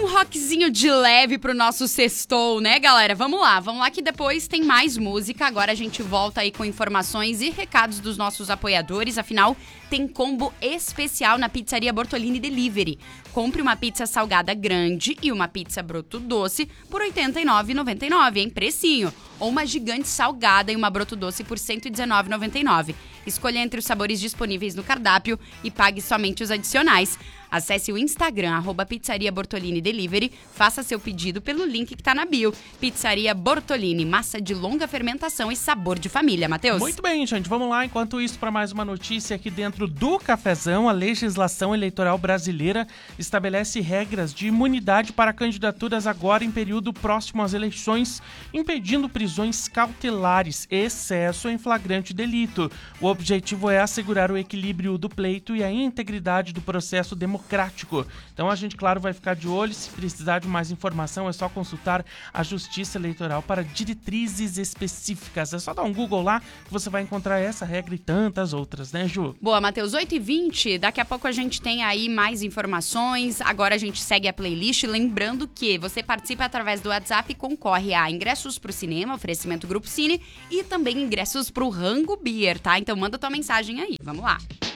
um rockzinho de leve pro nosso sextou, né, galera? Vamos lá que depois tem mais música. Agora a gente volta aí com informações e recados dos nossos apoiadores. Afinal, tem combo especial na Pizzaria Bortolini Delivery. Compre uma pizza salgada grande e uma pizza broto doce por R$ 89,99, hein? Precinho. Ou uma gigante salgada e uma broto doce por R$ 119,99. Escolha entre os sabores disponíveis no cardápio e pague somente os adicionais. Acesse o Instagram, @Pizzaria Bortolini Delivery, faça seu pedido pelo link que tá na bio. Pizzaria Bortolini, massa de longa fermentação e sabor de família. Matheus? Muito bem, gente, vamos lá. Enquanto isso, para mais uma notícia aqui dentro do Cafezão, a legislação eleitoral brasileira estabelece regras de imunidade para candidaturas agora em período próximo às eleições, impedindo prisões cautelares, excesso em flagrante delito. O objetivo é assegurar o equilíbrio do pleito e a integridade do processo democrático. Então a gente, claro, vai ficar de olho. Se precisar de mais informação, é só consultar a Justiça Eleitoral para diretrizes específicas. É só dar um Google lá que você vai encontrar essa regra e tantas outras, né, Ju? Boa, Matheus, 8h20, daqui a pouco a gente tem aí mais informações. Agora a gente segue a playlist, lembrando que você participa através do WhatsApp e concorre a ingressos pro cinema, oferecimento Grupo Cine, e também ingressos pro Rango Beer, tá? Então manda tua mensagem aí, vamos lá.